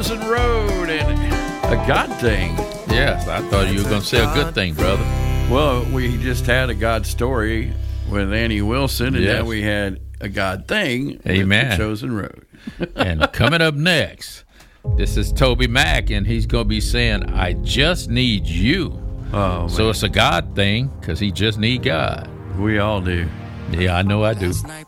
Chosen Road and A God Thing. Yes, I thought you were going to say a good thing, brother. Well, we just had A God Story with Annie Wilson, and Yes. now we had A God Thing Amen. with The Chosen Road. And coming up next, this is Toby Mac, and he's going to be saying, I just need you. Oh, man. So it's a God thing because he just need God. We all do. Yeah, I know I do. Last night